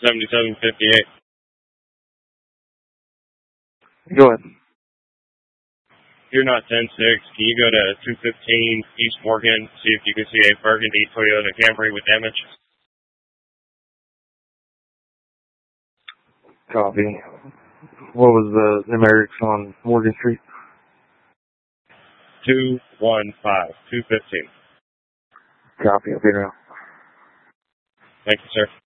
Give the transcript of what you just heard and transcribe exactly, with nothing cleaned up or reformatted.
seventy-seven fifty-eight. Go ahead. You're not ten six. Can you go to two fifteen East Morgan, see if you can see a burgundy Toyota Camry with damage? Copy. What was the numerics on Morgan Street? two one five, two fifteen. Copy. I'll be around. Thank you, sir.